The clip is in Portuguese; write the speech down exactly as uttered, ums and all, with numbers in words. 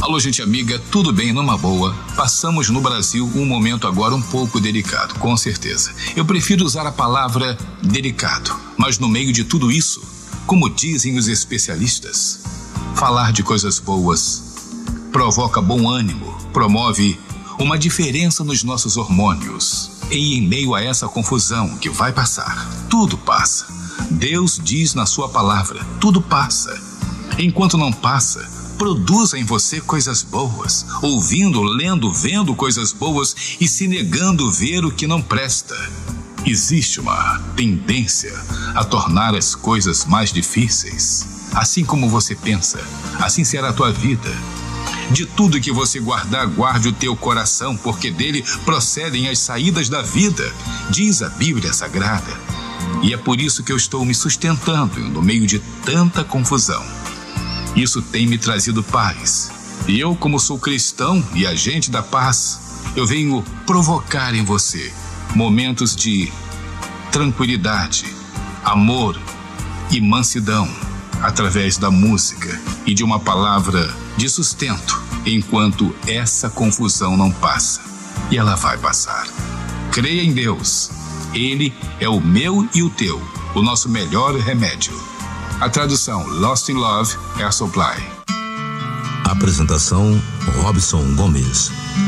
Alô, gente amiga, tudo bem, numa boa? Passamos no Brasil um momento agora um pouco delicado, com certeza. Eu prefiro usar a palavra delicado, mas no meio de tudo isso, como dizem os especialistas, falar de coisas boas provoca bom ânimo, promove uma diferença nos nossos hormônios. E em meio a essa confusão que vai passar, tudo passa. Deus diz na sua palavra, tudo passa. Enquanto não passa, produza em você coisas boas, ouvindo, lendo, vendo coisas boas e se negando ver o que não presta. Existe uma tendência a tornar as coisas mais difíceis. Assim como você pensa, assim será a tua vida. De tudo que você guardar, guarde o teu coração, porque dele procedem as saídas da vida, diz a Bíblia Sagrada. E é por isso que eu estou me sustentando no meio de tanta confusão. Isso tem me trazido paz. E eu, como sou cristão e agente da paz, eu venho provocar em você momentos de tranquilidade, amor e mansidão, através da música e de uma palavra de sustento, enquanto essa confusão não passa. E ela vai passar. Creia em Deus. Ele é o meu e o teu, o nosso melhor remédio. A tradução Lost in Love, Air Supply. Apresentação Robson Gomes.